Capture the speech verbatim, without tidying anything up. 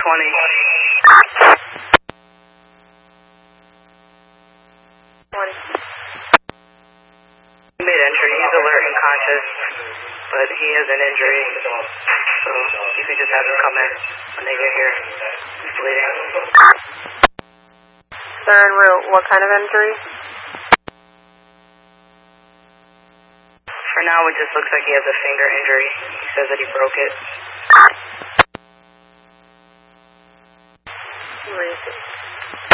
twenty. twenty. He made entry. He's alert and conscious, but he has an injury. So you can just have him come in when they get here. He's bleeding. They're en route. What kind of injury? For now, it just looks like he has a finger injury. He says that he broke it. Where is it?